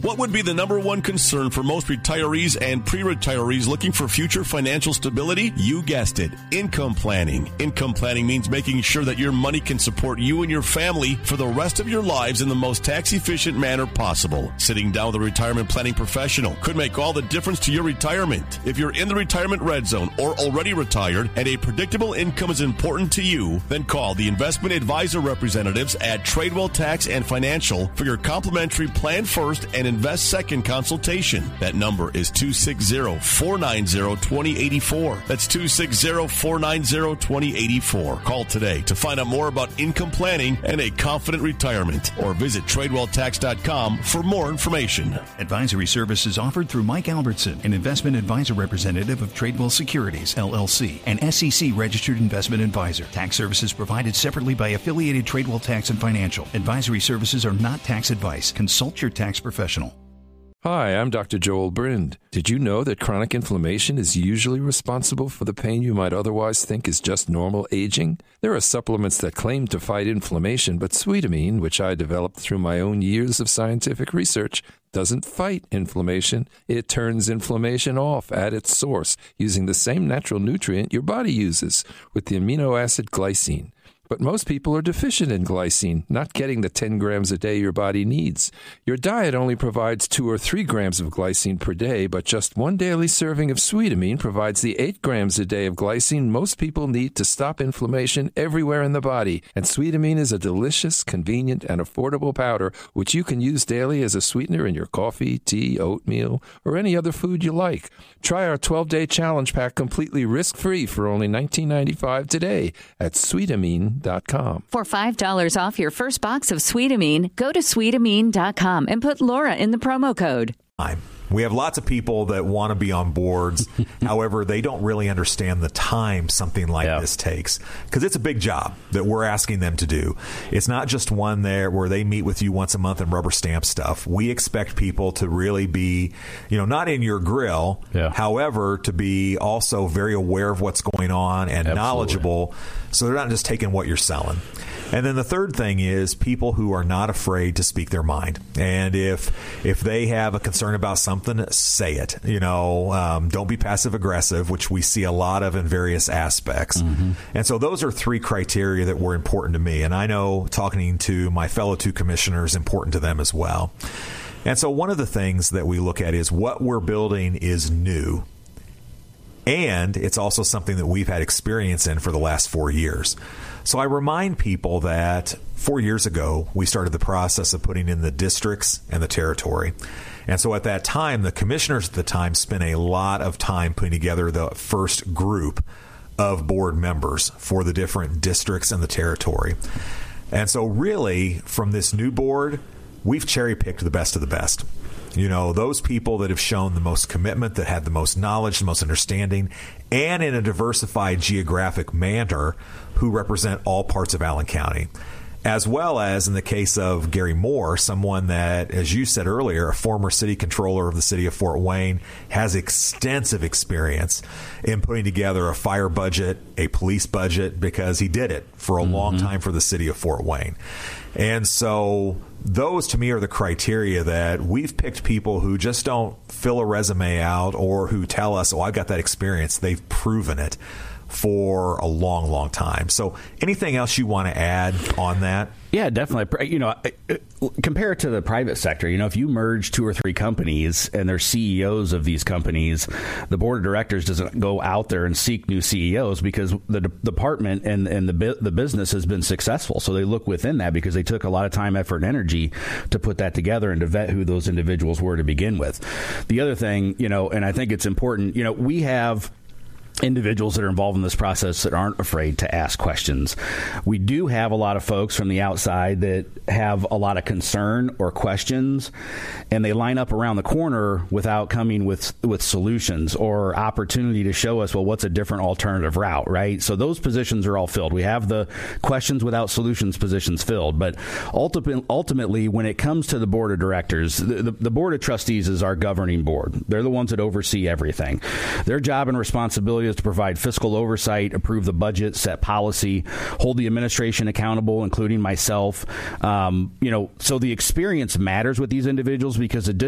What would be the number one concern for most retirees and pre-retirees looking for future financial stability? You guessed it, income planning. Income planning means making sure that your money can support you and your family for the rest of your lives in the most tax-efficient manner possible. Sitting down with a retirement planning professional could make all the difference to your retirement. If you're in the retirement red zone or already retired and a predictable income is important to you, then call the investment advisor representatives at Tradewell Tax and Financial for your complimentary Plan First and Invest Second consultation. That number is 260-490-2084. That's 260-490-2084. Call today to find out more about income planning and a confident retirement, or visit TradewellTax.com for more information. Advisory services offered through Mike Albertson, an investment advisor representative of Tradewell Securities, LLC, an SEC-registered investment advisor. Tax services provided separately by affiliated Tradewell Tax and Financial. Advisory services are not tax advice. Consult your tax professional. Hi, I'm Dr. Joel Brind. Did you know that chronic inflammation is usually responsible for the pain you might otherwise think is just normal aging? There are supplements that claim to fight inflammation, but Sweetamine, which I developed through my own years of scientific research, doesn't fight inflammation. It turns inflammation off at its source using the same natural nutrient your body uses, with the amino acid glycine. But most people are deficient in glycine, not getting the 10 grams a day your body needs. Your diet only provides 2 or 3 grams of glycine per day, but just one daily serving of Sweetamine provides the 8 grams a day of glycine most people need to stop inflammation everywhere in the body. And Sweetamine is a delicious, convenient, and affordable powder which you can use daily as a sweetener in your coffee, tea, oatmeal, or any other food you like. Try our 12-day challenge pack completely risk-free for only $19.95 today at Sweetamine.com. For $5 off your first box of Sweetamine, go to Sweetamine.com and put Laura in the promo code. We have lots of people that want to be on boards. However, they don't really understand the time something like this takes, because it's a big job that we're asking them to do. It's not just one there where they meet with you once a month and rubber stamp stuff. We expect people to really be, not in your grill, however, to be also very aware of what's going on and knowledgeable, so they're not just taking what you're selling. And then the third thing is people who are not afraid to speak their mind. And if they have a concern about something, say it. Don't be passive aggressive, which we see a lot of in various aspects. Mm-hmm. And so those are 3 criteria that were important to me. And I know talking to my fellow 2 commissioners, important to them as well. And so one of the things that we look at is what we're building is new. And it's also something that we've had experience in for the last 4 years. So I remind people that 4 years ago, we started the process of putting in the districts and the territory. And so at that time, the commissioners at the time spent a lot of time putting together the first group of board members for the different districts and the territory. And so really, from this new board, we've cherry-picked the best of the best. Those people that have shown the most commitment, that have the most knowledge, the most understanding, and in a diversified geographic manner, who represent all parts of Allen County. As well as in the case of Gary Moore, someone that, as you said earlier, a former city controller of the city of Fort Wayne, has extensive experience in putting together a fire budget, a police budget, because he did it for a long time for the city of Fort Wayne. And so those, to me, are the criteria that we've picked people who just don't fill a resume out or who tell us, I've got that experience. They've proven it for a long, long time. So anything else you want to add on that? Yeah, definitely. Compare it to the private sector. If you merge 2 or 3 companies and they're CEOs of these companies, the board of directors doesn't go out there and seek new CEOs because the department and the business has been successful. So they look within that because they took a lot of time, effort, and energy to put that together and to vet who those individuals were to begin with. The other thing, and I think it's important, we have individuals that are involved in this process that aren't afraid to ask questions. We do have a lot of folks from the outside that have a lot of concern or questions, and they line up around the corner without coming with solutions or opportunity to show us, what's a different alternative route, right? So those positions are all filled. We have the questions without solutions positions filled. But ultimately, when it comes to the board of directors, the board of trustees is our governing board. They're the ones that oversee everything. Their job and responsibility is to provide fiscal oversight, approve the budget, set policy, hold the administration accountable, including myself. So the experience matters with these individuals because